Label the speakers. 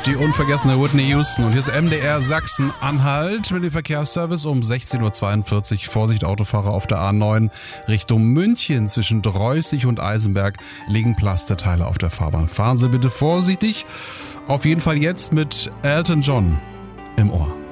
Speaker 1: Die unvergessene Whitney Houston. Und hier ist MDR Sachsen-Anhalt mit dem Verkehrsservice um 16.42 Uhr. Vorsicht, Autofahrer auf der A9 Richtung München. Zwischen Dreußig und Eisenberg liegen Plasteteile auf der Fahrbahn. Fahren Sie bitte vorsichtig. Auf jeden Fall jetzt mit Elton John im Ohr.